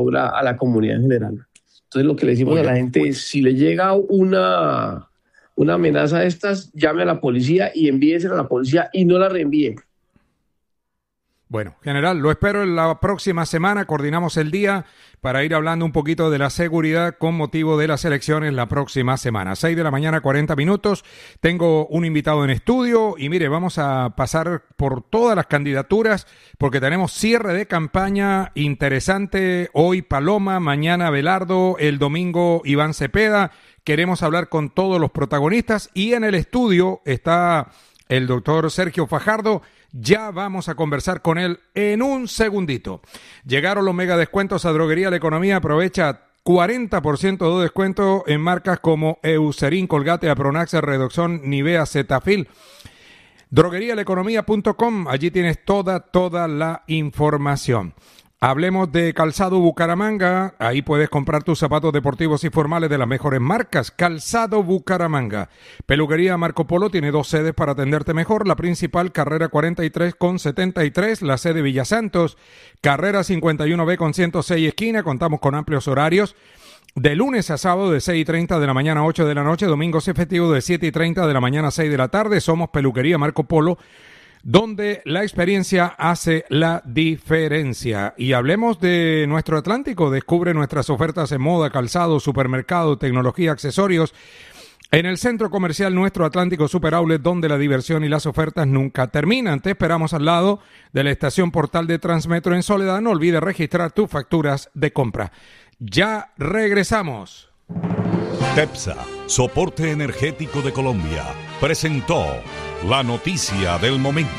a la comunidad en general. Entonces lo que le decimos a la gente es, si le llega una amenaza de estas, llame a la policía y envíesela a la policía y no la reenvíe. Bueno, general, lo espero en la próxima semana. Coordinamos el día para ir hablando un poquito de la seguridad con motivo de las elecciones la próxima semana. 6 de la mañana, 40 minutos. Tengo un invitado en estudio y mire, vamos a pasar por todas las candidaturas porque tenemos cierre de campaña interesante. Hoy Paloma, mañana Belardo, el domingo Iván Cepeda. Queremos hablar con todos los protagonistas y en el estudio está el doctor Sergio Fajardo. Ya vamos a conversar con él en un segundito. Llegaron los mega descuentos a Droguería La Economía. Aprovecha 40% de descuento en marcas como Eucerin, Colgate, Apronax, Redoxon, Nivea, Cetaphil. Droguerialaeconomía.com. Allí tienes toda la información. Hablemos de Calzado Bucaramanga. Ahí puedes comprar tus zapatos deportivos y formales de las mejores marcas. Calzado Bucaramanga. Peluquería Marco Polo tiene 2 sedes para atenderte mejor. La principal, carrera 43 con 73. La sede Villa Santos, carrera 51B con 106 esquina. Contamos con amplios horarios. De lunes a sábado de 6:30 de la mañana a 8 de la noche. Domingos y festivos de 7:30 de la mañana a 6 de la tarde. Somos Peluquería Marco Polo, donde la experiencia hace la diferencia. Y hablemos de nuestro Atlántico. Descubre nuestras ofertas en moda, calzado, supermercado, tecnología, accesorios en el centro comercial Nuestro Atlántico Super Outlet, donde la diversión y las ofertas nunca terminan. Te esperamos al lado de la estación Portal de Transmetro en Soledad. No olvides registrar tus facturas de compra. Ya regresamos. TEPSA, Soporte Energético de Colombia, presentó la noticia del momento.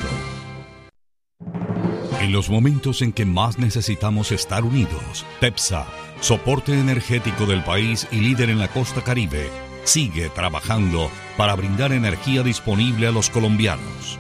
En los momentos en que más necesitamos estar unidos, TEPSA, Soporte Energético del país y líder en la costa Caribe, sigue trabajando para brindar energía disponible a los colombianos.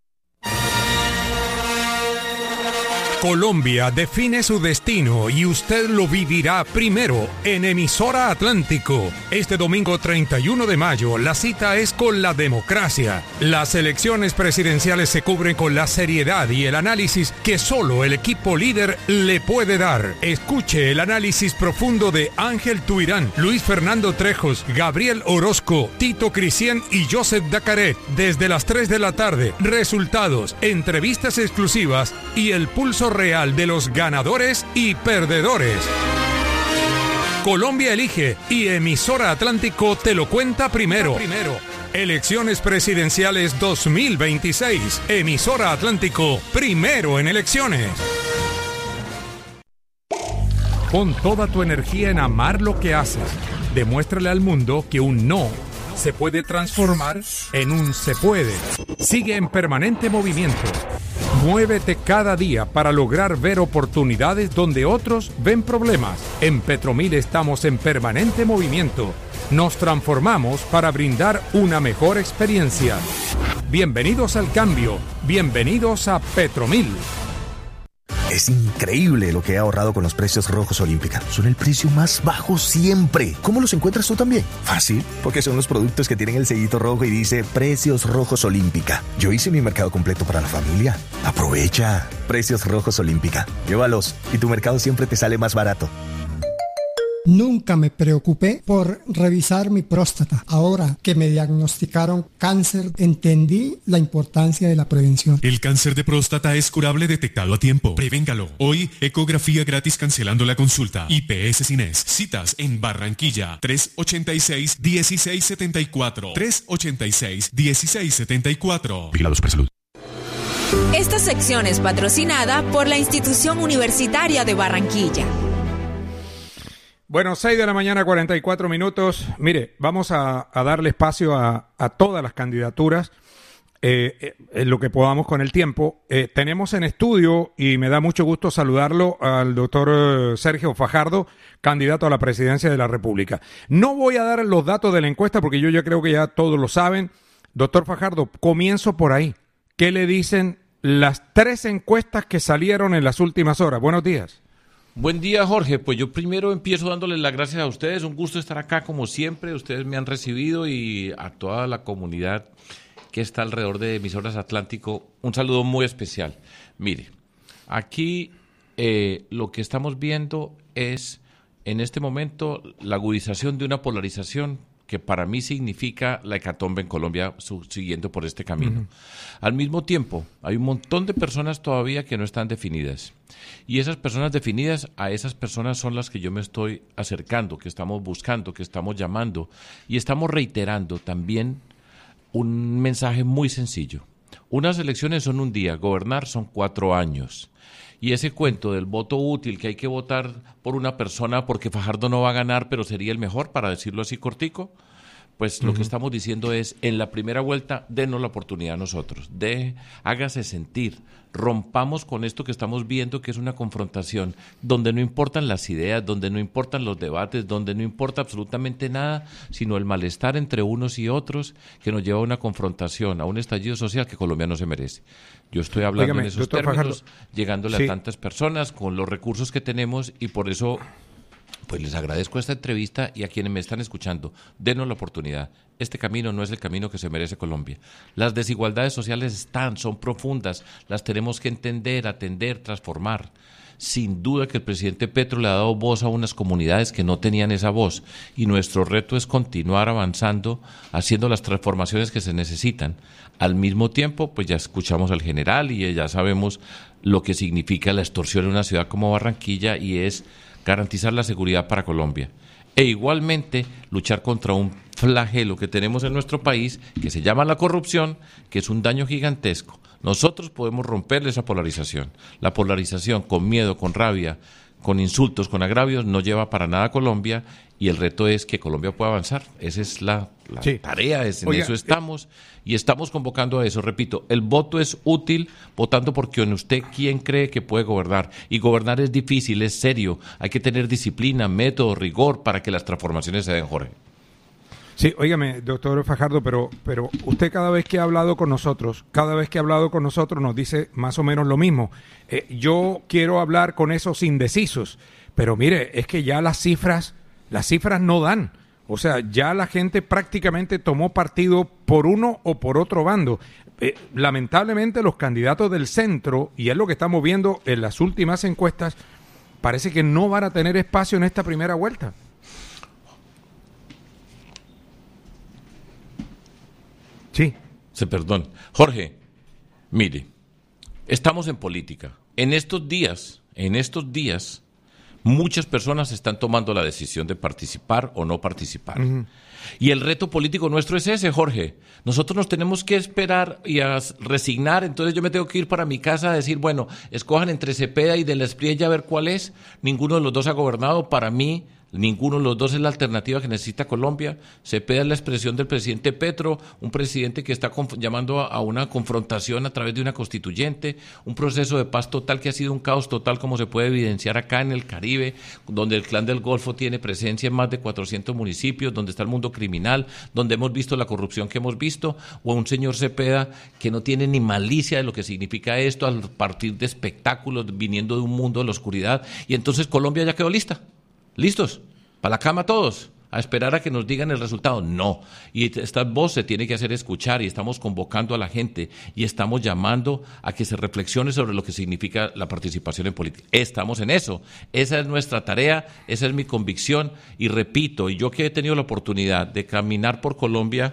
Colombia define su destino y usted lo vivirá primero en Emisora Atlántico. Este domingo 31 de mayo, la cita es con la democracia. Las elecciones presidenciales se cubren con la seriedad y el análisis que solo el equipo líder le puede dar. Escuche el análisis profundo de Ángel Tuirán, Luis Fernando Trejos, Gabriel Orozco, Tito Cristian y Joseph Dacaret desde las 3 de la tarde. Resultados, entrevistas exclusivas y el pulso real de los ganadores y perdedores. Colombia elige y Emisora Atlántico te lo cuenta primero. Elecciones presidenciales 2026. Emisora Atlántico, primero en elecciones. Pon toda tu energía en amar lo que haces. Demuéstrale al mundo que un no se puede transformar en un se puede. Sigue en permanente movimiento. Muévete cada día para lograr ver oportunidades donde otros ven problemas. En Petromil estamos en permanente movimiento. Nos transformamos para brindar una mejor experiencia. Bienvenidos al cambio. Bienvenidos a Petromil. Es increíble lo que he ahorrado con los precios rojos Olímpica. Son el precio más bajo siempre. ¿Cómo los encuentras tú también? Fácil, porque son los productos que tienen el sellito rojo y dice Precios Rojos Olímpica. Yo hice mi mercado completo para la familia. Aprovecha. Precios Rojos Olímpica. Llévalos y tu mercado siempre te sale más barato. Nunca me preocupé por revisar mi próstata. Ahora que me diagnosticaron cáncer, entendí la importancia de la prevención. El cáncer de próstata es curable detectado a tiempo. Prevéngalo. Hoy, ecografía gratis cancelando la consulta. IPS Cines. Citas en Barranquilla. 386-1674. 386-1674. Vigilados por salud. Esta sección es patrocinada por la Institución Universitaria de Barranquilla. Bueno, 6 de la mañana, 44 minutos. Mire, vamos a darle espacio a todas las candidaturas en lo que podamos con el tiempo. Tenemos en estudio, y me da mucho gusto saludarlo, al doctor Sergio Fajardo, candidato a la presidencia de la República. No voy a dar los datos de la encuesta porque yo ya creo que ya todos lo saben. Doctor Fajardo, comienzo por ahí. ¿Qué le dicen las 3 encuestas que salieron en las últimas horas? Buenos días. Buen día, Jorge. Pues yo primero empiezo dándoles las gracias a ustedes. Un gusto estar acá como siempre. Ustedes me han recibido y a toda la comunidad que está alrededor de Emisoras Atlántico, un saludo muy especial. Mire, aquí lo que estamos viendo es, en este momento, la agudización de una polarización que para mí significa la hecatombe en Colombia siguiendo por este camino. Al mismo tiempo, hay un montón de personas todavía que no están definidas. Y esas personas definidas, a esas personas son las que yo me estoy acercando, que estamos buscando, que estamos llamando. Y estamos reiterando también un mensaje muy sencillo. Unas elecciones son un día, gobernar son 4 años. Y ese cuento del voto útil, que hay que votar por una persona porque Fajardo no va a ganar, pero sería el mejor, para decirlo así cortico, pues lo que estamos diciendo es, en la primera vuelta, denos la oportunidad a nosotros, hágase sentir, rompamos con esto que estamos viendo, que es una confrontación, donde no importan las ideas, donde no importan los debates, donde no importa absolutamente nada, sino el malestar entre unos y otros, que nos lleva a una confrontación, a un estallido social que Colombia no se merece. Yo estoy hablando en esos términos, llegándole a tantas personas, con los recursos que tenemos, y por eso pues les agradezco esta entrevista, y a quienes me están escuchando, denos la oportunidad. Este camino no es el camino que se merece Colombia. Las desigualdades sociales son profundas, las tenemos que entender, atender, transformar. Sin duda que el presidente Petro le ha dado voz a unas comunidades que no tenían esa voz, y nuestro reto es continuar avanzando, haciendo las transformaciones que se necesitan. Al mismo tiempo, pues ya escuchamos al general y ya sabemos lo que significa la extorsión en una ciudad como Barranquilla, y es garantizar la seguridad para Colombia. E igualmente luchar contra un flagelo que tenemos en nuestro país, que se llama la corrupción, que es un daño gigantesco. Nosotros podemos romperle esa polarización. La polarización con miedo, con rabia, con insultos, con agravios, no lleva para nada a Colombia, y el reto es que Colombia pueda avanzar. Esa es la tarea, en eso estamos, y estamos convocando a eso. Repito, el voto es útil, votando porque usted quien cree que puede gobernar, y gobernar es difícil, es serio, hay que tener disciplina, método, rigor para que las transformaciones se den, Jorge. Sí, óigame, doctor Fajardo, pero usted cada vez que ha hablado con nosotros, nos dice más o menos lo mismo. Yo quiero hablar con esos indecisos, pero mire, es que ya las cifras no dan. O sea, ya la gente prácticamente tomó partido por uno o por otro bando. Lamentablemente los candidatos del centro, y es lo que estamos viendo en las últimas encuestas, parece que no van a tener espacio en esta primera vuelta. Sí. Perdón. Jorge, mire, estamos en política. En estos días, muchas personas están tomando la decisión de participar o no participar. Y el reto político nuestro es ese, Jorge. Nosotros nos tenemos que esperar y a resignar. Entonces yo me tengo que ir para mi casa a decir, bueno, escojan entre Cepeda y de la Espriella a ver cuál es. Ninguno de los dos ha gobernado. Para mí, ninguno de los dos es la alternativa que necesita Colombia. Cepeda es la expresión del presidente Petro, un presidente que está llamando a una confrontación a través de una constituyente, un proceso de paz total que ha sido un caos total, como se puede evidenciar acá en el Caribe, donde el Clan del Golfo tiene presencia en más de 400 municipios, donde está el mundo criminal, donde hemos visto la corrupción que hemos visto, o a un señor Cepeda que no tiene ni malicia de lo que significa esto, a partir de espectáculos viniendo de un mundo de la oscuridad, y entonces Colombia ya quedó lista. ¿Listos? ¿Para la cama todos? ¿A esperar a que nos digan el resultado? No. Y esta voz se tiene que hacer escuchar, y estamos convocando a la gente y estamos llamando a que se reflexione sobre lo que significa la participación en política. Estamos en eso. Esa es nuestra tarea, esa es mi convicción. Y repito, y yo que he tenido la oportunidad de caminar por Colombia,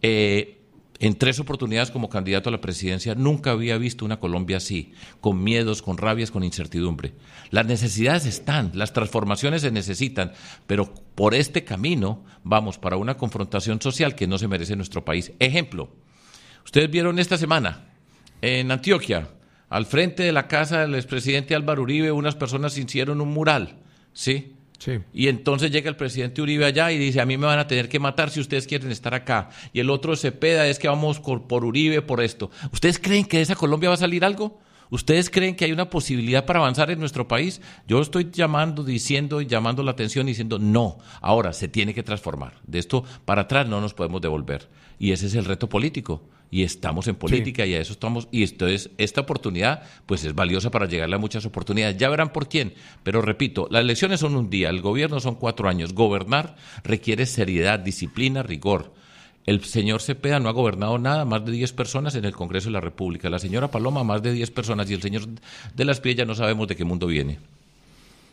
en 3 oportunidades como candidato a la presidencia, nunca había visto una Colombia así, con miedos, con rabias, con incertidumbre. Las necesidades están, las transformaciones se necesitan, pero por este camino vamos para una confrontación social que no se merece nuestro país. Ejemplo, ustedes vieron esta semana en Antioquia, al frente de la casa del expresidente Álvaro Uribe, unas personas hicieron un mural, ¿sí? Sí. Y entonces llega el presidente Uribe allá y dice, a mí me van a tener que matar si ustedes quieren estar acá. Y el otro Cepeda, es que vamos por Uribe, por esto. ¿Ustedes creen que de esa Colombia va a salir algo? ¿Ustedes creen que hay una posibilidad para avanzar en nuestro país? Yo estoy llamando la atención, diciendo no, ahora se tiene que transformar. De esto para atrás no nos podemos devolver. Y ese es el reto político. Y estamos en política, sí. Y a eso estamos. Y esta oportunidad pues es valiosa para llegarle a muchas oportunidades. Ya verán por quién. Pero repito, las elecciones son un día, el gobierno son 4 años. Gobernar requiere seriedad, disciplina, rigor. El señor Cepeda no ha gobernado nada, más de 10 personas en el Congreso de la República. La señora Paloma, más de 10 personas. Y el señor de la Espriella no sabemos de qué mundo viene.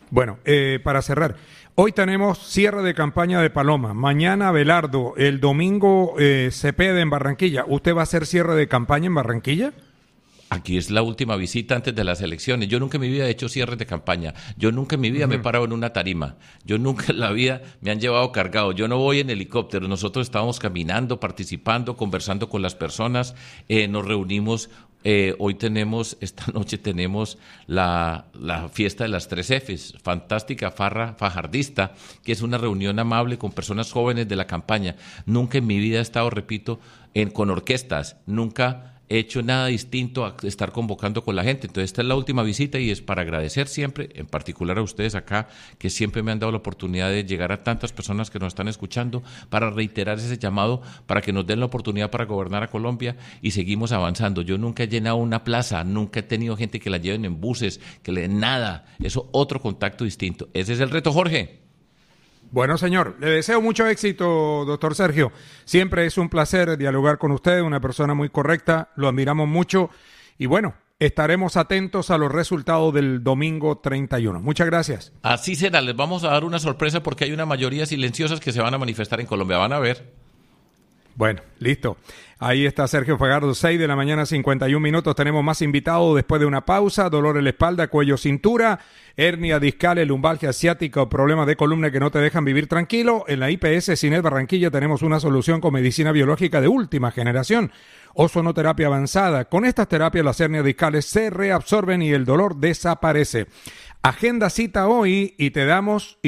Bueno, para cerrar, hoy tenemos cierre de campaña de Paloma, mañana Abelardo, el domingo Cepeda en Barranquilla. ¿Usted va a hacer cierre de campaña en Barranquilla? Aquí es la última visita antes de las elecciones. Yo nunca en mi vida he hecho cierres de campaña. Yo nunca en mi vida me he parado en una tarima. Yo nunca en la vida me han llevado cargado. Yo no voy en helicóptero. Nosotros estamos caminando, participando, conversando con las personas. Nos reunimos. Esta noche tenemos la fiesta de las 3 Fs, fantástica farra fajardista, que es una reunión amable con personas jóvenes de la campaña. Nunca en mi vida he estado, repito, con orquestas. Nunca he hecho nada distinto a estar convocando con la gente. Entonces esta es la última visita y es para agradecer siempre, en particular a ustedes acá, que siempre me han dado la oportunidad de llegar a tantas personas que nos están escuchando, para reiterar ese llamado, para que nos den la oportunidad para gobernar a Colombia y seguimos avanzando. Yo nunca he llenado una plaza, nunca he tenido gente que la lleven en buses, que le den nada. Eso, otro contacto distinto. Ese es el reto, Jorge. Bueno, señor, le deseo mucho éxito, doctor Sergio. Siempre es un placer dialogar con usted, una persona muy correcta, lo admiramos mucho y bueno, estaremos atentos a los resultados del domingo 31. Muchas gracias. Así será, les vamos a dar una sorpresa porque hay una mayoría silenciosas que se van a manifestar en Colombia, van a ver. Bueno, listo. Ahí está Sergio Fajardo, 6 de la mañana, 51 minutos. Tenemos más invitados después de una pausa. Dolor en la espalda, cuello, cintura, hernia discal, lumbalgia asiática o problemas de columna que no te dejan vivir tranquilo. En la IPS Sinet Barranquilla tenemos una solución con medicina biológica de última generación. Ozonoterapia avanzada. Con estas terapias las hernias discales se reabsorben y el dolor desaparece. Agenda cita hoy y te damos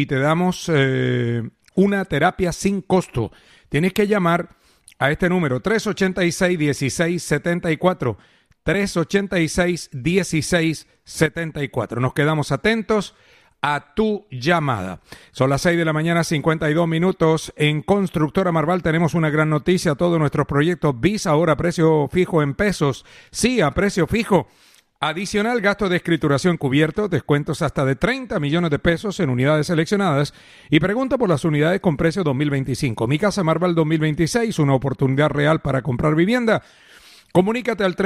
una terapia sin costo. Tienes que llamar a este número 386-1674, 386-1674. Nos quedamos atentos a tu llamada. Son las 6 de la mañana, 52 minutos. En Constructora Marval tenemos una gran noticia. Todos nuestros proyectos BIS ahora a precio fijo en pesos. Sí, a precio fijo. Adicional, gasto de escrituración cubierto, descuentos hasta de 30 millones de pesos en unidades seleccionadas y pregunta por las unidades con precio 2025. Mi Casa Marval 2026, una oportunidad real para comprar vivienda. Comunícate al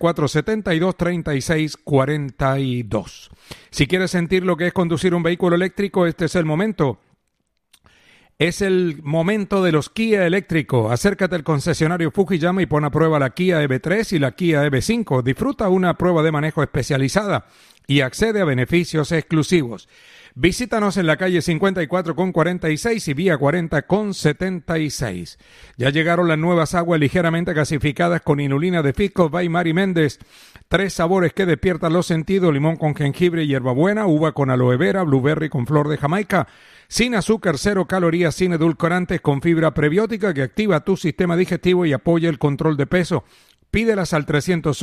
312-472-3642. Si quieres sentir lo que es conducir un vehículo eléctrico, este es el momento. Es el momento de los Kia eléctricos. Acércate al concesionario Fujiyama y pon a prueba la Kia EV3 y la Kia EV5. Disfruta una prueba de manejo especializada y accede a beneficios exclusivos. Visítanos en la calle 54 con 46 y vía 40 con 76. Ya llegaron las nuevas aguas ligeramente gasificadas con inulina de Fisco by Mari Méndez. 3 sabores que despiertan los sentidos: limón con jengibre y hierbabuena, uva con aloe vera, blueberry con flor de Jamaica. Sin azúcar, 0 calorías, sin edulcorantes, con fibra prebiótica que activa tu sistema digestivo y apoya el control de peso. Pídelas al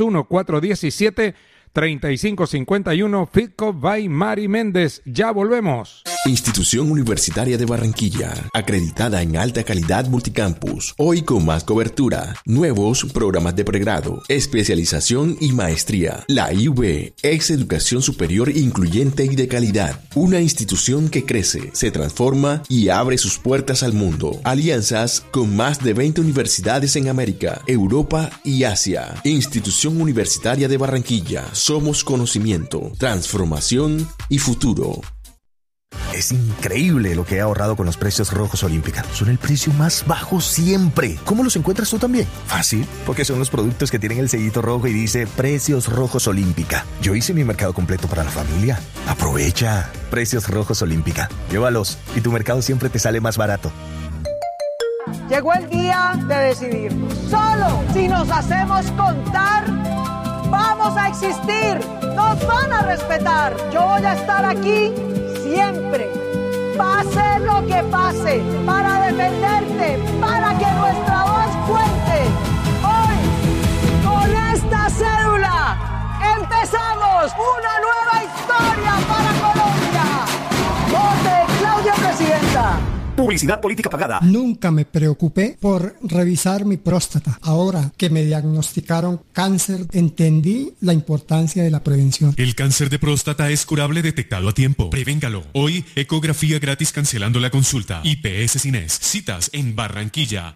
301-417-3551, Fitco by Mari Méndez. Ya volvemos. Institución Universitaria de Barranquilla, acreditada en alta calidad multicampus, hoy con más cobertura, nuevos programas de pregrado, especialización y maestría. La IUB es educación superior incluyente y de calidad, una institución que crece, se transforma y abre sus puertas al mundo. Alianzas con más de 20 universidades en América, Europa y Asia. Institución Universitaria de Barranquilla, somos conocimiento, transformación y futuro. Es increíble lo que he ahorrado con los precios rojos Olímpica. Son el precio más bajo siempre. ¿Cómo los encuentras tú también? Fácil, porque son los productos que tienen el sellito rojo y dice Precios Rojos Olímpica. Yo hice mi mercado completo para la familia. Aprovecha. Precios Rojos Olímpica. Llévalos y tu mercado siempre te sale más barato. Llegó el día de decidirnos. Solo si nos hacemos contar, vamos a existir. Nos van a respetar. Yo voy a estar aquí siempre, pase lo que pase, para defenderte, para que nuestra voz cuente. Hoy, con esta cédula, empezamos una nueva historia para Colombia. Vote Claudia Presidenta. Publicidad política pagada. Nunca me preocupé por revisar mi próstata. Ahora que me diagnosticaron cáncer, entendí la importancia de la prevención. El cáncer de próstata es curable detectado a tiempo. Prevéngalo. Hoy, ecografía gratis cancelando la consulta. IPS Cines. Citas en Barranquilla.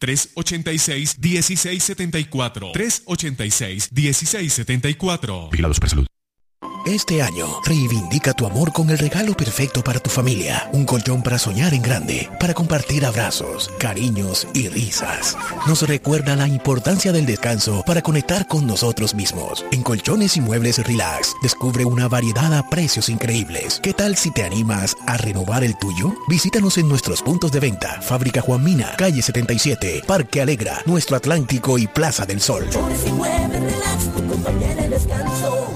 386-1674. 386-1674. Vigilados por salud. Este año, reivindica tu amor con el regalo perfecto para tu familia. Un colchón para soñar en grande, para compartir abrazos, cariños y risas. Nos recuerda la importancia del descanso para conectar con nosotros mismos. En Colchones y Muebles Relax, descubre una variedad a precios increíbles. ¿Qué tal si te animas a renovar el tuyo? Visítanos en nuestros puntos de venta. Fábrica Juan Mina, calle 77, Parque Alegra, Nuestro Atlántico y Plaza del Sol. Colchones y Muebles Relax, tu compañía en el descanso.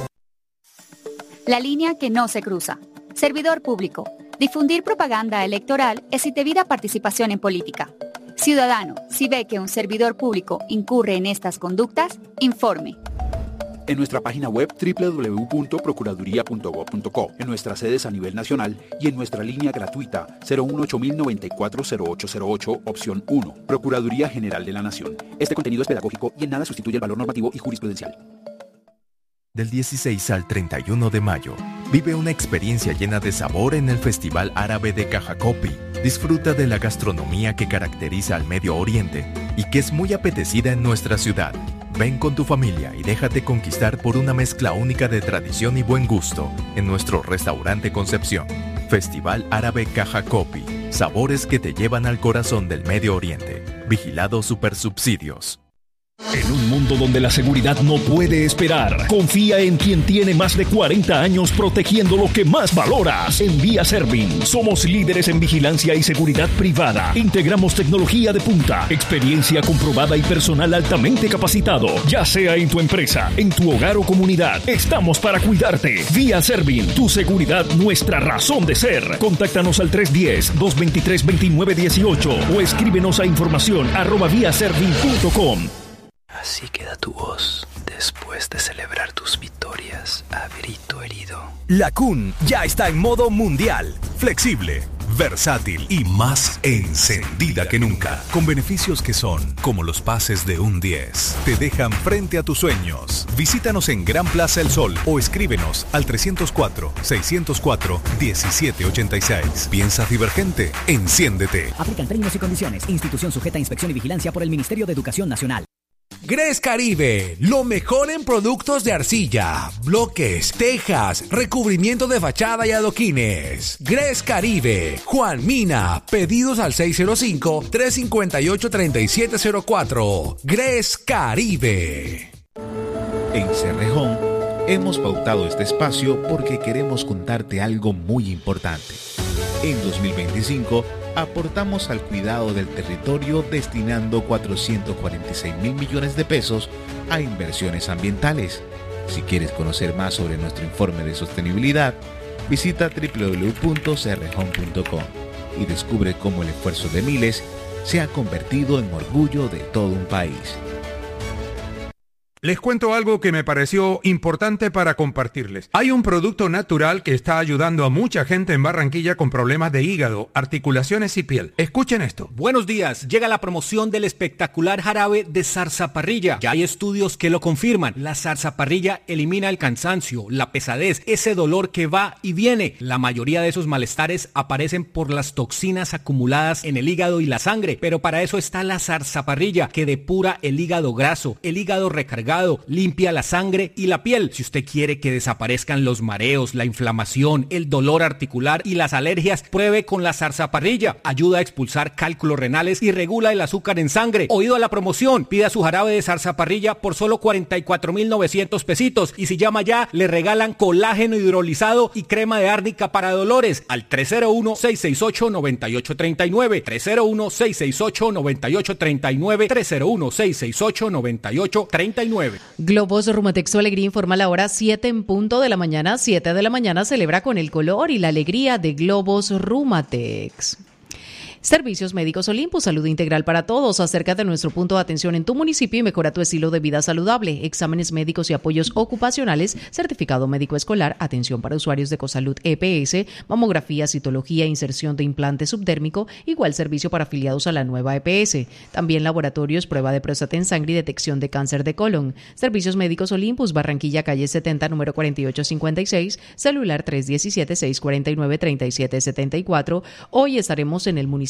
La línea que no se cruza. Servidor público. Difundir propaganda electoral es indebida participación en política. Ciudadano, si ve que un servidor público incurre en estas conductas, informe. En nuestra página web www.procuraduría.gov.co, en nuestras sedes a nivel nacional y en nuestra línea gratuita 018-094-0808, opción 1. Procuraduría General de la Nación. Este contenido es pedagógico y en nada sustituye el valor normativo y jurisprudencial. Del 16 al 31 de mayo, vive una experiencia llena de sabor en el Festival Árabe de Cajacopi. Disfruta de la gastronomía que caracteriza al Medio Oriente y que es muy apetecida en nuestra ciudad. Ven con tu familia y déjate conquistar por una mezcla única de tradición y buen gusto en nuestro restaurante Concepción. Festival Árabe Cajacopi. Sabores que te llevan al corazón del Medio Oriente. Vigilado Supersubsidios. En un mundo donde la seguridad no puede esperar, confía en quien tiene más de 40 años protegiendo lo que más valoras. En Vía Servin, somos líderes en vigilancia y seguridad privada. Integramos tecnología de punta, experiencia comprobada y personal altamente capacitado. Ya sea en tu empresa, en tu hogar o comunidad, estamos para cuidarte. Vía Servin, tu seguridad, nuestra razón de ser. Contáctanos al 310-223-2918 o escríbenos a información@viaservin.com. Así queda tu voz después de celebrar tus victorias a grito herido. La Kun ya está en modo mundial, flexible, versátil y más encendida que nunca. Con beneficios que son como los pases de un 10. Te dejan frente a tus sueños. Visítanos en Gran Plaza El Sol o escríbenos al 304-604-1786. ¿Piensas divergente? Enciéndete. Aplican términos y condiciones. Institución sujeta a inspección y vigilancia por el Ministerio de Educación Nacional. Gres Caribe, lo mejor en productos de arcilla, bloques, tejas, recubrimiento de fachada y adoquines. Gres Caribe, Juan Mina, pedidos al 605-358-3704. Gres Caribe. En Cerrejón hemos pautado este espacio porque queremos contarte algo muy importante. En 2025 aportamos al cuidado del territorio destinando 446.000 millones de pesos a inversiones ambientales. Si quieres conocer más sobre nuestro informe de sostenibilidad, visita www.cerrejón.com y descubre cómo el esfuerzo de miles se ha convertido en orgullo de todo un país. Les cuento algo que me pareció importante para compartirles. Hay un producto natural que está ayudando a mucha gente en Barranquilla con problemas de hígado, articulaciones y piel. Escuchen esto. Buenos días. Llega la promoción del espectacular jarabe de zarzaparrilla. Ya hay estudios que lo confirman. La zarzaparrilla elimina el cansancio, la pesadez, ese dolor que va y viene. La mayoría de esos malestares aparecen por las toxinas acumuladas en el hígado y la sangre. Pero para eso está la zarzaparrilla, que depura el hígado graso, el hígado recargado, limpia la sangre y la piel. Si usted quiere que desaparezcan los mareos, la inflamación, el dolor articular y las alergias, pruebe con la zarzaparrilla. Ayuda a expulsar cálculos renales y regula el azúcar en sangre. Oído a la promoción, pida su jarabe de zarzaparrilla por solo 44.900 pesitos y si llama ya, le regalan colágeno hidrolizado y crema de árnica para dolores al 301-668-9839, 301-668-9839, 301-668-9839. Globos Rumatex Su Alegría informa la hora 7 en punto de la mañana. 7 de la mañana celebra con el color y la alegría de Globos Rumatex. Servicios Médicos Olympus, salud integral para todos. Acércate a nuestro punto de atención en tu municipio y mejora tu estilo de vida saludable. Exámenes médicos y apoyos ocupacionales, certificado médico escolar, atención para usuarios de Ecosalud EPS, mamografía, citología, inserción de implante subdérmico, igual servicio para afiliados a la nueva EPS. También laboratorios, prueba de próstata en sangre y detección de cáncer de colon. Servicios Médicos Olympus, Barranquilla, calle 70, número 4856, celular 317-649-3774. Hoy estaremos en el municipio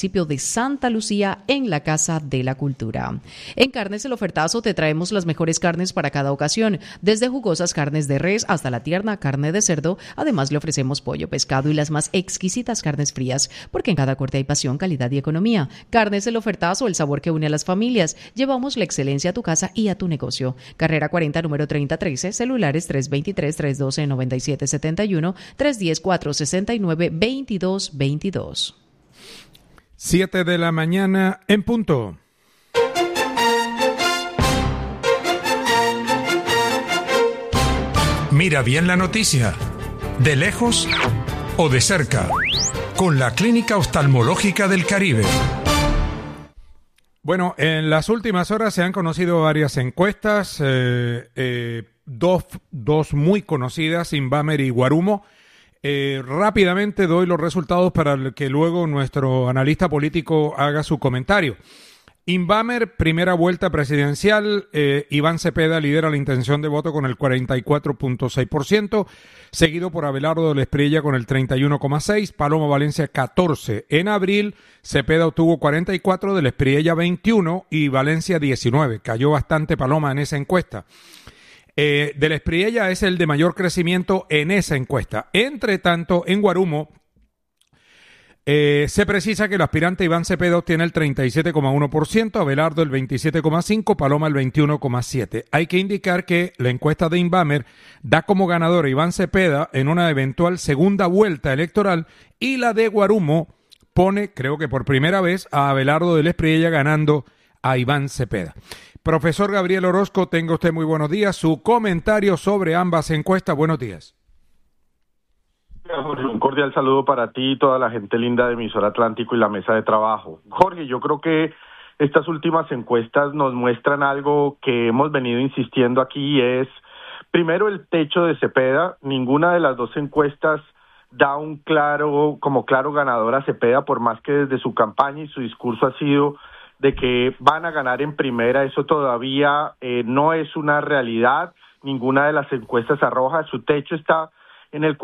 municipio de Santa Lucía en la Casa de la Cultura. En Carnes El Ofertazo te traemos las mejores carnes para cada ocasión, desde jugosas carnes de res hasta la tierna carne de cerdo. Además le ofrecemos pollo, pescado y las más exquisitas carnes frías, porque en cada corte hay pasión, calidad y economía. Carnes El Ofertazo, el sabor que une a las familias. Llevamos la excelencia a tu casa y a tu negocio. Carrera 40, número 3013, celulares 323-312-9771, 310-469-2222. 7 de la mañana en punto. Mira bien la noticia, de lejos o de cerca, con la Clínica Oftalmológica del Caribe. Bueno, en las últimas horas se han conocido varias encuestas, dos muy conocidas, Inbamer y Guarumo. Rápidamente doy los resultados para que luego nuestro analista político haga su comentario. Inbamer, primera vuelta presidencial, Iván Cepeda lidera la intención de voto con el 44.6%, seguido por Abelardo del Espriella con el 31.6%, Paloma Valencia 14%. En abril, Cepeda obtuvo 44%, del Espriella 21% y Valencia 19%. Cayó bastante Paloma en esa encuesta. Del Espriella es el de mayor crecimiento en esa encuesta. Entre tanto, en Guarumo, se precisa que el aspirante Iván Cepeda obtiene el 37.1%, Abelardo el 27.5%, Paloma el 21.7%. Hay que indicar que la encuesta de Inbamer da como ganador a Iván Cepeda en una eventual segunda vuelta electoral, y la de Guarumo pone, creo que por primera vez, a Abelardo del Espriella ganando a Iván Cepeda. Profesor Gabriel Orozco, tenga usted muy buenos días. Su comentario sobre ambas encuestas. Buenos días. Jorge, un cordial saludo para ti y toda la gente linda de Emisor Atlántico y la mesa de trabajo. Jorge, yo creo que estas últimas encuestas nos muestran algo que hemos venido insistiendo aquí, es primero el techo de Cepeda. Ninguna de las dos encuestas da como claro ganador a Cepeda, por más que desde su campaña y su discurso ha sido de que van a ganar en primera. Eso todavía no es una realidad. Ninguna de las encuestas arroja. Su techo está en el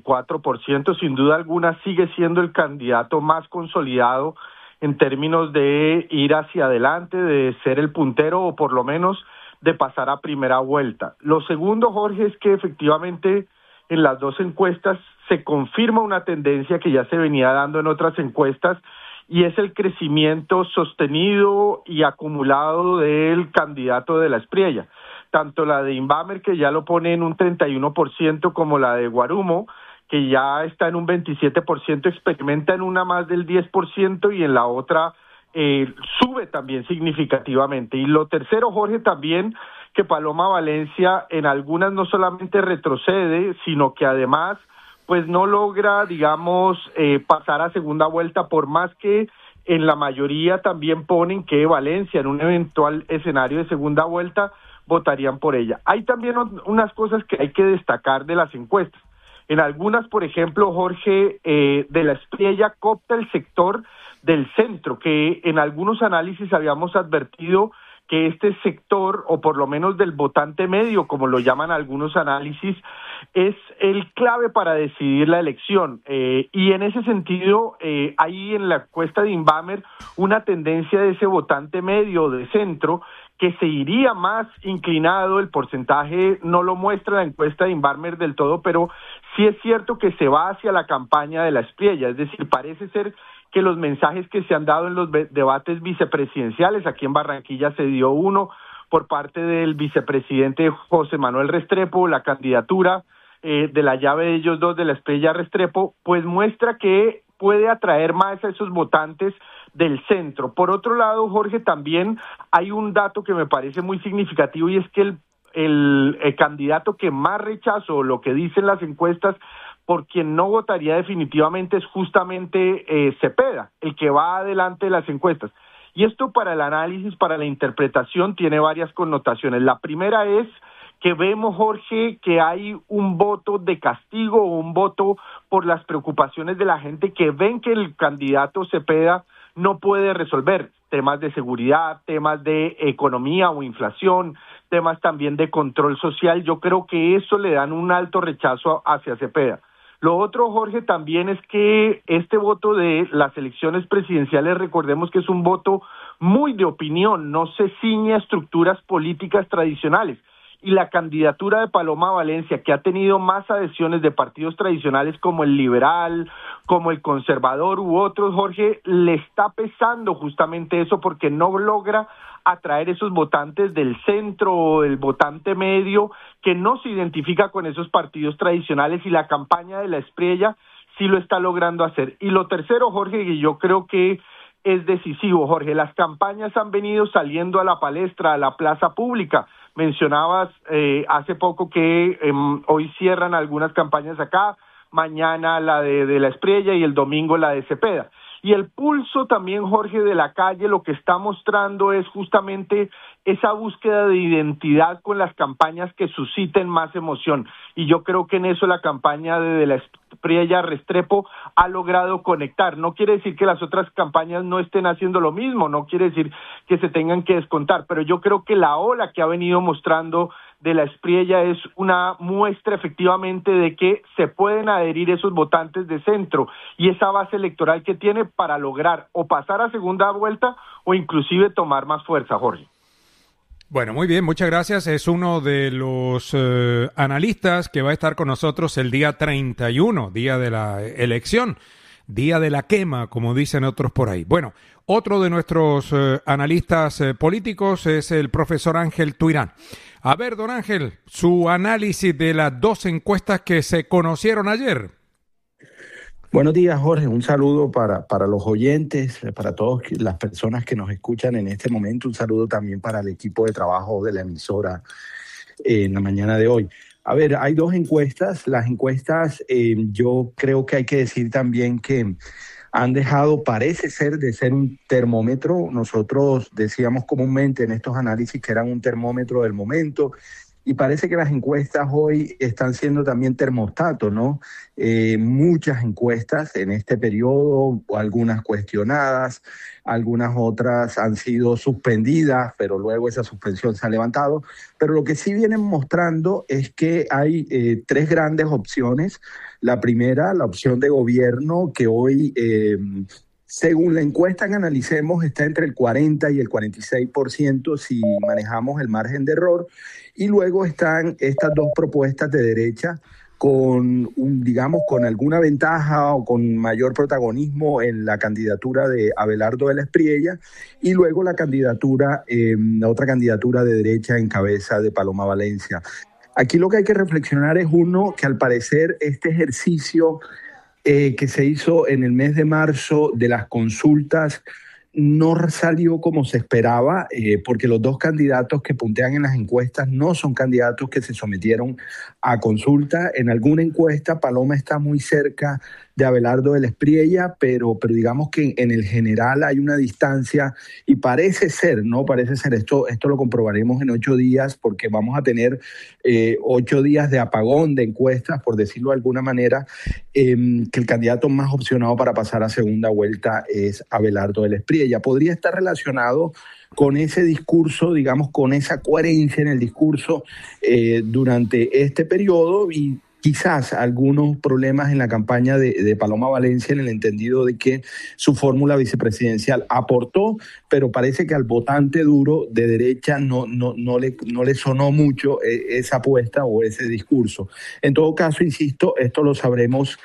44%, sin duda alguna sigue siendo el candidato más consolidado en términos de ir hacia adelante, de ser el puntero o por lo menos de pasar a primera vuelta. Lo segundo, Jorge, es que efectivamente en las dos encuestas se confirma una tendencia que ya se venía dando en otras encuestas, y es el crecimiento sostenido y acumulado del candidato de la Espriella. Tanto la de Inbamer, que ya lo pone en un 31%, como la de Guarumo, que ya está en un 27%, experimenta en una más del 10% y en la otra sube también significativamente. Y lo tercero, Jorge, también que Paloma Valencia en algunas no solamente retrocede, sino que además pues no logra, digamos, pasar a segunda vuelta, por más que en la mayoría también ponen que Valencia en un eventual escenario de segunda vuelta votarían por ella. Hay también unas cosas que hay que destacar de las encuestas. En algunas, por ejemplo, Jorge, de la Espriella copta el sector del centro, que en algunos análisis habíamos advertido que este sector, o por lo menos del votante medio, como lo llaman algunos análisis, es el clave para decidir la elección. Y en ese sentido, hay en la encuesta de Inbamer una tendencia de ese votante medio de centro que se iría más inclinado. El porcentaje no lo muestra la encuesta de Inbamer del todo, pero sí es cierto que se va hacia la campaña de la Espriella. Es decir, parece ser que los mensajes que se han dado en los debates vicepresidenciales, aquí en Barranquilla se dio uno por parte del vicepresidente José Manuel Restrepo, la candidatura de la llave de ellos dos, de la Espriella Restrepo, pues muestra que puede atraer más a esos votantes del centro. Por otro lado, Jorge, también hay un dato que me parece muy significativo, y es que el candidato que más rechazo, lo que dicen las encuestas, por quien no votaría definitivamente, es justamente Cepeda, el que va adelante de las encuestas. Y esto, para el análisis, para la interpretación, tiene varias connotaciones. La primera es que vemos, Jorge, que hay un voto de castigo o un voto por las preocupaciones de la gente, que ven que el candidato Cepeda no puede resolver temas de seguridad, temas de economía o inflación, temas también de control social. Yo creo que eso le dan un alto rechazo hacia Cepeda. Lo otro, Jorge, también es que este voto de las elecciones presidenciales, recordemos que es un voto muy de opinión, no se ciñe a estructuras políticas tradicionales. Y la candidatura de Paloma Valencia, que ha tenido más adhesiones de partidos tradicionales como el liberal, como el conservador u otros, Jorge, le está pesando justamente eso porque no logra atraer esos votantes del centro o del votante medio que no se identifica con esos partidos tradicionales, y la campaña de la Espriella sí lo está logrando hacer. Y lo tercero, Jorge, y yo creo que es decisivo, Jorge, las campañas han venido saliendo a la palestra, a la plaza pública. Mencionabas hace poco que hoy cierran algunas campañas acá, mañana la de la Espriella y el domingo la de Cepeda. Y el pulso también, Jorge, de la calle lo que está mostrando es justamente esa búsqueda de identidad con las campañas que susciten más emoción. Y yo creo que en eso la campaña de la Espriella Restrepo ha logrado conectar. No quiere decir que las otras campañas no estén haciendo lo mismo, no quiere decir que se tengan que descontar, pero yo creo que la ola que ha venido mostrando de la Espriella es una muestra efectivamente de que se pueden adherir esos votantes de centro y esa base electoral que tiene para lograr o pasar a segunda vuelta o inclusive tomar más fuerza, Jorge. Bueno, muy bien, muchas gracias. Es uno de los analistas que va a estar con nosotros el día 31, día de la elección, día de la quema, como dicen otros por ahí. Bueno, otro de nuestros analistas políticos es el profesor Ángel Tuirán. A ver, don Ángel, su análisis de las dos encuestas que se conocieron ayer. Buenos días, Jorge. Un saludo para los oyentes, para todas las personas que nos escuchan en este momento. Un saludo también para el equipo de trabajo de la emisora en la mañana de hoy. A ver, hay dos encuestas. Las encuestas, yo creo que hay que decir también que han dejado, parece ser, de ser un termómetro. Nosotros decíamos comúnmente en estos análisis que eran un termómetro del momento, y parece que las encuestas hoy están siendo también termostatos, ¿no? Muchas encuestas en este periodo, algunas cuestionadas, algunas otras han sido suspendidas, pero luego esa suspensión se ha levantado. Pero lo que sí vienen mostrando es que hay tres grandes opciones. La primera, la opción de gobierno, que hoy, según la encuesta que analicemos, está entre el 40 y el 46% si manejamos el margen de error. Y luego están estas dos propuestas de derecha con, con alguna ventaja o con mayor protagonismo en la candidatura de Abelardo de la Espriella, y luego la otra candidatura de derecha en cabeza de Paloma Valencia. Aquí lo que hay que reflexionar es, uno, que al parecer este ejercicio que se hizo en el mes de marzo de las consultas no salió como se esperaba, porque los dos candidatos que puntean en las encuestas no son candidatos que se sometieron a consulta. En alguna encuesta Paloma está muy cerca de Abelardo de la Espriella, pero digamos que en el general hay una distancia, y parece ser, esto lo comprobaremos en 8 días, porque vamos a tener 8 días de apagón de encuestas, por decirlo de alguna manera, que el candidato más opcionado para pasar a segunda vuelta es Abelardo de la Espriella. Podría estar relacionado con ese discurso, con esa coherencia en el discurso durante este periodo, y quizás algunos problemas en la campaña de Paloma Valencia, en el entendido de que su fórmula vicepresidencial aportó, pero parece que al votante duro de derecha no le sonó mucho esa apuesta o ese discurso. En todo caso, insisto, esto lo sabremos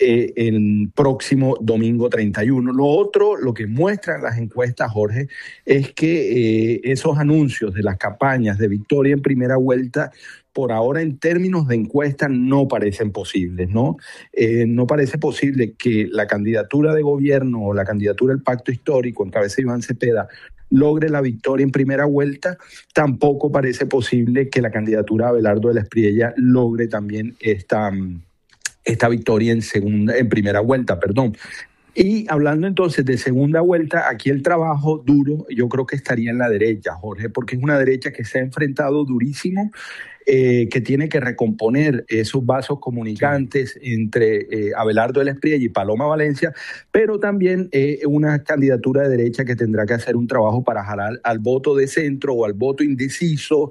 el próximo domingo 31. Lo que muestran las encuestas, Jorge, es que esos anuncios de las campañas de victoria en primera vuelta, por ahora en términos de encuestas no parecen posibles, ¿no? No parece posible que la candidatura de gobierno o la candidatura del Pacto Histórico en cabeza de Iván Cepeda logre la victoria en primera vuelta. Tampoco parece posible que la candidatura de Abelardo de la Espriella logre también esta victoria en primera vuelta, perdón. Y hablando entonces de segunda vuelta, aquí el trabajo duro yo creo que estaría en la derecha, Jorge, porque es una derecha que se ha enfrentado durísimo, que tiene que recomponer esos vasos comunicantes entre Abelardo de la Espriella y Paloma Valencia, pero también una candidatura de derecha que tendrá que hacer un trabajo para jalar al voto de centro o al voto indeciso,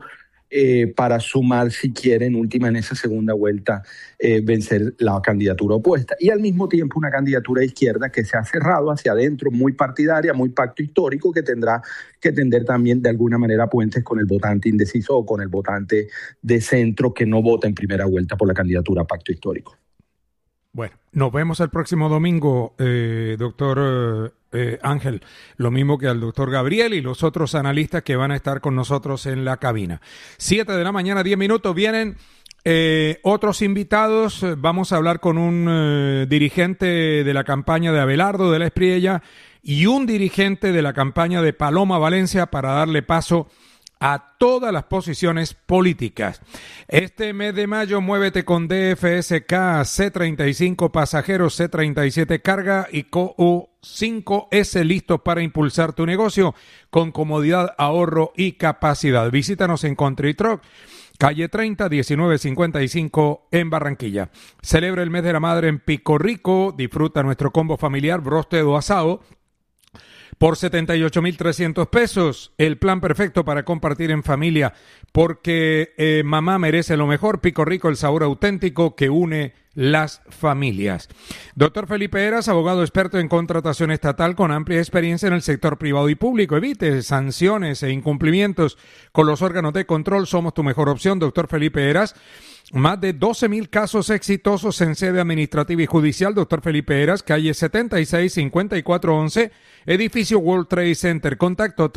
para sumar, si quiere, en última, en esa segunda vuelta, vencer la candidatura opuesta. Y al mismo tiempo una candidatura de izquierda que se ha cerrado hacia adentro, muy partidaria, muy pacto histórico, que tendrá que tender también de alguna manera puentes con el votante indeciso o con el votante de centro que no vota en primera vuelta por la candidatura pacto histórico. Bueno, nos vemos el próximo domingo, doctor Ángel, lo mismo que al doctor Gabriel y los otros analistas que van a estar con nosotros en la cabina. 7 de la mañana, 10 minutos, vienen otros invitados. Vamos a hablar con un dirigente de la campaña de Abelardo de la Espriella y un dirigente de la campaña de Paloma Valencia para darle paso a todas las posiciones políticas. Este mes de mayo, muévete con DFSK, C35 pasajeros, C37 carga y CO5S listos para impulsar tu negocio con comodidad, ahorro y capacidad. Visítanos en Country Truck, calle 30, 1955 en Barranquilla. Celebra el mes de la madre en Pico Rico. Disfruta nuestro combo familiar, bróstedo o asado por 78,300 pesos, el plan perfecto para compartir en familia, porque mamá merece lo mejor. Pico Rico, el sabor auténtico que une las familias. Doctor Felipe Heras, abogado experto en contratación estatal con amplia experiencia en el sector privado y público. Evite sanciones e incumplimientos con los órganos de control. Somos tu mejor opción, doctor Felipe Heras. Más de 12,000 casos exitosos en sede administrativa y judicial. Doctor Felipe Heras, calle 76-5411, edificio World Trade Center. Contacto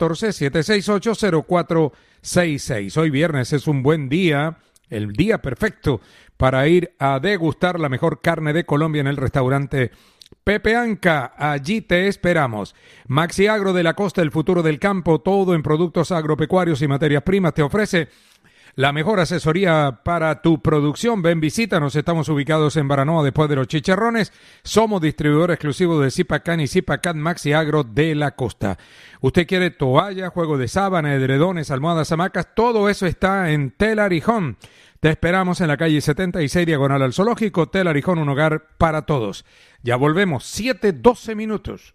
314-768-0466. Hoy viernes es un buen día, el día perfecto para ir a degustar la mejor carne de Colombia en el restaurante Pepe Anca. Allí te esperamos. Maxi Agro de la Costa, el futuro del campo, todo en productos agropecuarios y materias primas, te ofrece la mejor asesoría para tu producción. Ven, visítanos. Estamos ubicados en Baranoa, después de los Chicharrones. Somos distribuidor exclusivo de Zipacan y Zipacan Maxi Agro de la Costa. Usted quiere toalla, juego de sábana, edredones, almohadas, hamacas, todo eso está en Telar y Home. Te esperamos en la calle 76, diagonal al Zoológico. Telar y Home, un hogar para todos. Ya volvemos, 7:12 minutos.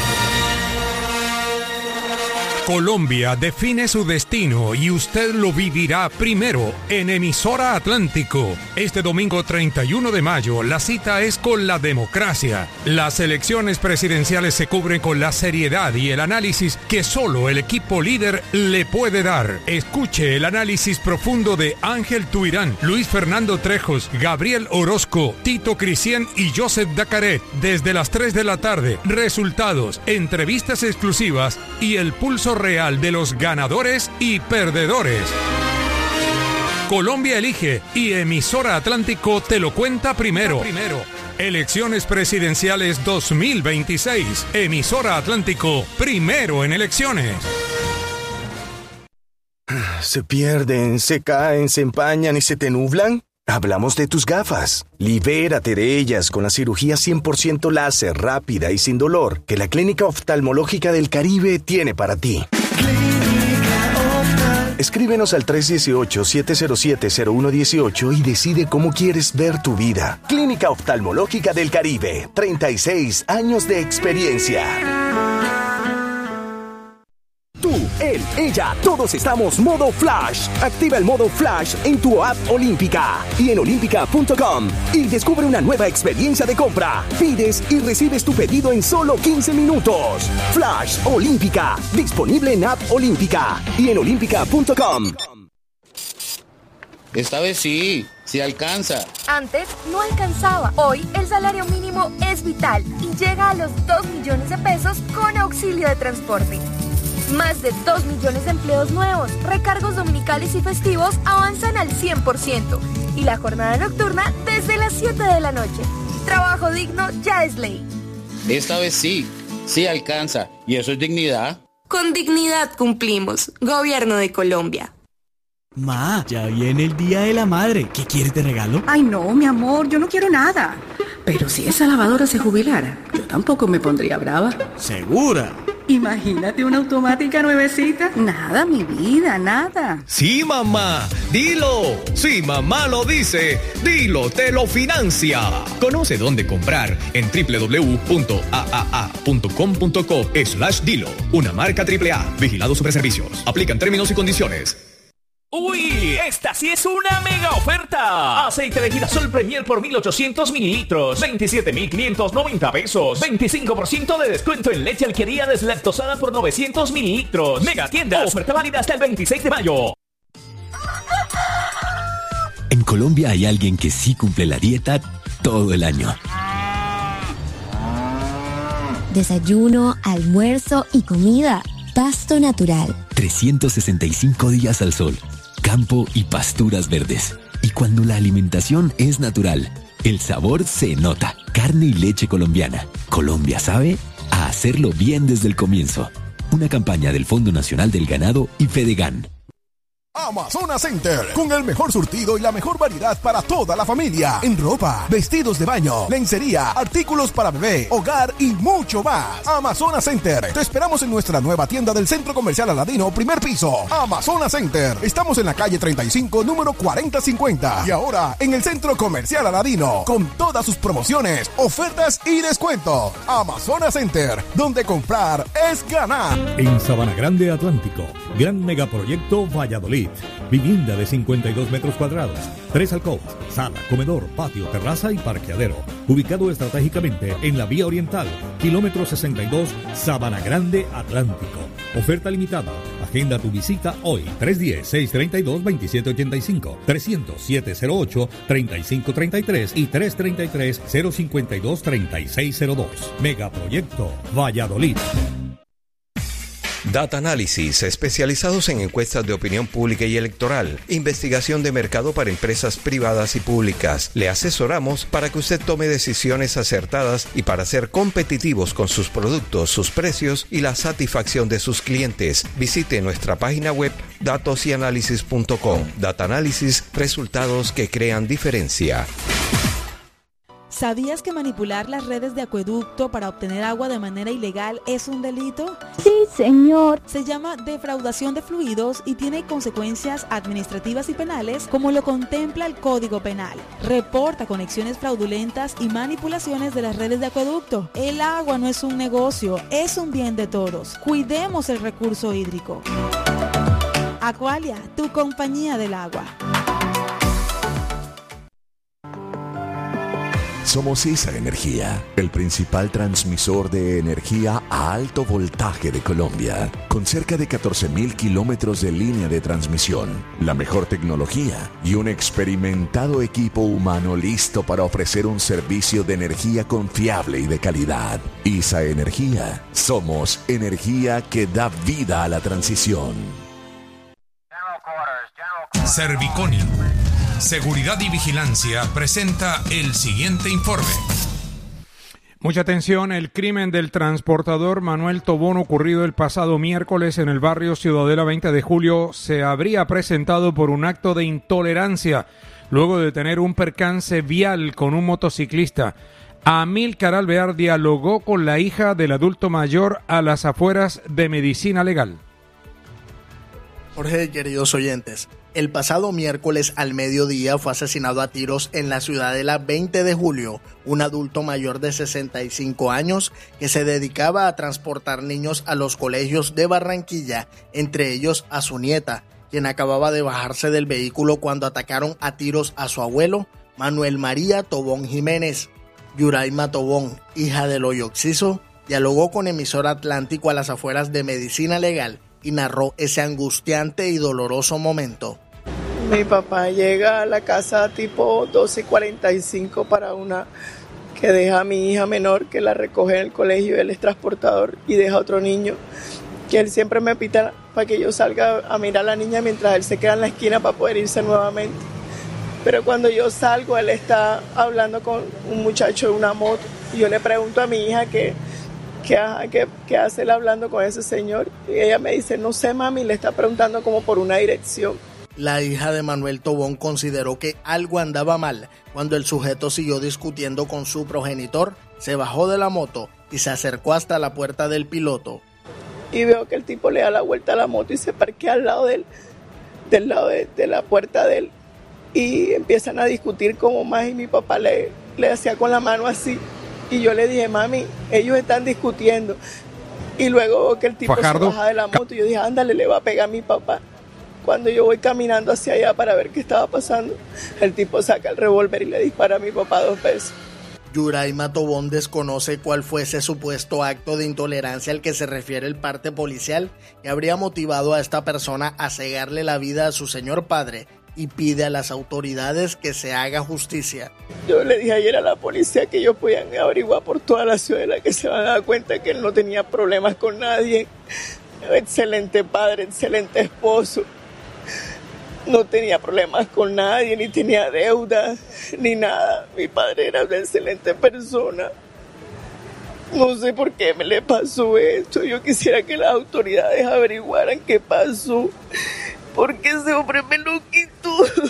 Colombia define su destino y usted lo vivirá primero en Emisora Atlántico. Este domingo 31 de mayo, la cita es con la democracia. Las elecciones presidenciales se cubren con la seriedad y el análisis que solo el equipo líder le puede dar. Escuche el análisis profundo de Ángel Tuirán, Luis Fernando Trejos, Gabriel Orozco, Tito Cristian y Joseph Dacaret desde las 3 de la tarde. Resultados, entrevistas exclusivas y el pulso real de los ganadores y perdedores. Colombia elige y Emisora Atlántico te lo cuenta primero. Elecciones presidenciales 2026. Emisora Atlántico, primero en elecciones. ¿Se pierden, se caen, se empañan y se te nublan? Hablamos de tus gafas. Libérate de ellas con la cirugía 100% láser, rápida y sin dolor que la Clínica Oftalmológica del Caribe tiene para ti. Escríbenos al 318-707-0118 y decide cómo quieres ver tu vida. Clínica Oftalmológica del Caribe, 36 años de experiencia. Tú, él, ella, todos estamos modo Flash. Activa el modo Flash en tu app Olímpica y en olímpica.com y descubre una nueva experiencia de compra. Pides y recibes tu pedido en solo 15 minutos. Flash Olímpica, disponible en app Olímpica y en olímpica.com. Esta vez sí alcanza. Antes no alcanzaba. Hoy el salario mínimo es vital y llega a los 2 millones de pesos con auxilio de transporte. Más de 2 millones de empleos nuevos, recargos dominicales y festivos avanzan al 100% y la jornada nocturna desde las 7 de la noche. Trabajo digno ya es ley. Esta vez sí alcanza. ¿Y eso es dignidad? Con dignidad cumplimos. Gobierno de Colombia. Ma, ya viene el Día de la Madre. ¿Qué quieres de regalo? Ay, no, mi amor, yo no quiero nada. Pero si esa lavadora se jubilara, yo tampoco me pondría brava. ¿Segura? Imagínate una automática nuevecita. Nada, mi vida, nada. Sí, mamá, dilo. Si mamá lo dice, dilo, te lo financia. Conoce dónde comprar en www.aaa.com.co/dilo. Una marca AAA. Vigilado Superservicios. Aplican términos y condiciones. ¡Uy! ¡Esta sí es una mega oferta! Aceite de girasol Premier por 1,800 mililitros, 27,590 pesos. 25% de descuento en leche Alquería deslactosada por 900 mililitros. Mega tiendas. Oferta válida hasta el 26 de mayo. En Colombia hay alguien que sí cumple la dieta todo el año. Desayuno, almuerzo y comida. Pasto natural. 365 días al sol. Campo y pasturas verdes. Y cuando la alimentación es natural, el sabor se nota. Carne y leche colombiana. Colombia sabe a hacerlo bien desde el comienzo. Una campaña del Fondo Nacional del Ganado y Fedegan. Amazonas Center, con el mejor surtido y la mejor variedad para toda la familia, en ropa, vestidos de baño, lencería, artículos para bebé, hogar y mucho más. Amazonas Center, te esperamos en nuestra nueva tienda del Centro Comercial Aladino, primer piso. Amazonas Center, estamos en la calle 35, número 4050, y ahora en el Centro Comercial Aladino, con todas sus promociones, ofertas y descuentos. Amazonas Center, donde comprar es ganar. En Sabana Grande Atlántico, gran megaproyecto Valladolid. Vivienda de 52 metros cuadrados, 3 alcobas, sala, comedor, patio, terraza y parqueadero. Ubicado estratégicamente en la vía oriental, kilómetro 62, Sabana Grande Atlántico. Oferta limitada. Agenda tu visita hoy. 310-632-2785, 300-708-3533 y 333-052-3602. Megaproyecto Valladolid. Data Analysis, especializados en encuestas de opinión pública y electoral, investigación de mercado para empresas privadas y públicas. Le asesoramos para que usted tome decisiones acertadas y para ser competitivos con sus productos, sus precios y la satisfacción de sus clientes. Visite nuestra página web datosyanalysis.com. Data Analysis, resultados que crean diferencia. ¿Sabías que manipular las redes de acueducto para obtener agua de manera ilegal es un delito? Sí, señor. Se llama defraudación de fluidos y tiene consecuencias administrativas y penales como lo contempla el Código Penal. Reporta conexiones fraudulentas y manipulaciones de las redes de acueducto. El agua no es un negocio, es un bien de todos. Cuidemos el recurso hídrico. Aqualia, tu compañía del agua. Somos ISA Energía, el principal transmisor de energía a alto voltaje de Colombia, con cerca de 14,000 kilómetros de línea de transmisión, la mejor tecnología y un experimentado equipo humano listo para ofrecer un servicio de energía confiable y de calidad. ISA Energía, somos energía que da vida a la transición. Serviconi, Seguridad y Vigilancia, presenta el siguiente informe. Mucha atención, el crimen del transportador Manuel Tobón ocurrido el pasado miércoles en el barrio Ciudadela 20 de julio se habría presentado por un acto de intolerancia luego de tener un percance vial con un motociclista. Amílcar Alvear dialogó con la hija del adulto mayor a las afueras de Medicina Legal. Jorge, queridos oyentes, el pasado miércoles al mediodía fue asesinado a tiros en la Ciudadela 20 de julio, un adulto mayor de 65 años que se dedicaba a transportar niños a los colegios de Barranquilla, entre ellos a su nieta, quien acababa de bajarse del vehículo cuando atacaron a tiros a su abuelo, Manuel María Tobón Jiménez. Yuraima Tobón, hija del Hoyo Oxiso, dialogó con emisora Atlántico a las afueras de Medicina Legal y narró ese angustiante y doloroso momento. Mi papá llega a la casa tipo 12:45 para una que deja a mi hija menor que la recoge en el colegio, él es transportador, y deja a otro niño que él siempre me pita para que yo salga a mirar a la niña mientras él se queda en la esquina para poder irse nuevamente. Pero cuando yo salgo, él está hablando con un muchacho de una moto y yo le pregunto a mi hija ¿Qué hace él hablando con ese señor? Y ella me dice, no sé, mami, le está preguntando como por una dirección. La hija de Manuel Tobón consideró que algo andaba mal cuando el sujeto siguió discutiendo con su progenitor, se bajó de la moto y se acercó hasta la puerta del piloto. Y veo que el tipo le da la vuelta a la moto y se parquea al lado del lado de la puerta de él. Y empiezan a discutir como más y mi papá le hacía con la mano así. Y yo le dije, mami, ellos están discutiendo. Y luego que el tipo se baja de la moto y yo dije, ándale, le va a pegar a mi papá. Cuando yo voy caminando hacia allá para ver qué estaba pasando, el tipo saca el revólver y le dispara a mi papá 2 veces. Yuraima Tobón desconoce cuál fue ese supuesto acto de intolerancia al que se refiere el parte policial que habría motivado a esta persona a cegarle la vida a su señor padre y pide a las autoridades que se haga justicia. Yo le dije ayer a la policía que ellos podían averiguar por toda la ciudad, que se van a dar cuenta que él no tenía problemas con nadie. Excelente padre, excelente esposo. No tenía problemas con nadie, ni tenía deuda, ni nada. Mi padre era una excelente persona. No sé por qué me le pasó esto. Yo quisiera que las autoridades averiguaran qué pasó. Porque ese hombre me lo quitó.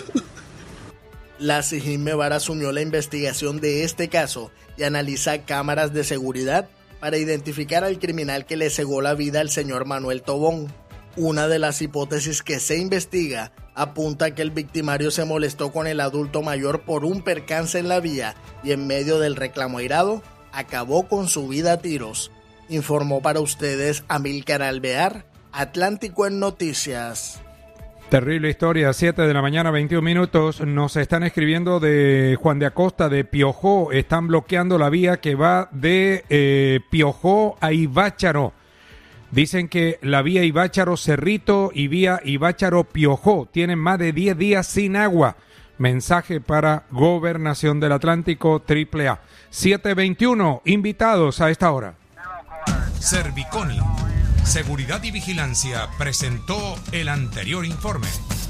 La Sijín Mevar asumió la investigación de este caso y analiza cámaras de seguridad para identificar al criminal que le cegó la vida al señor Manuel Tobón. Una de las hipótesis que se investiga apunta que el victimario se molestó con el adulto mayor por un percance en la vía y en medio del reclamo airado, acabó con su vida a tiros. Informó para ustedes Amílcar Alvear, Atlántico en Noticias. Terrible historia, 7 de la mañana, 21 minutos. Nos están escribiendo de Juan de Acosta, de Piojó. Están bloqueando la vía que va de Piojó a Ibácharo. Dicen que la vía Ibácharo-Cerrito y vía Ibácharo-Piojó tienen más de 10 días sin agua. Mensaje para Gobernación del Atlántico, AAA. 7:21, invitados a esta hora. Serviconi, Seguridad y Vigilancia, presentó el anterior informe.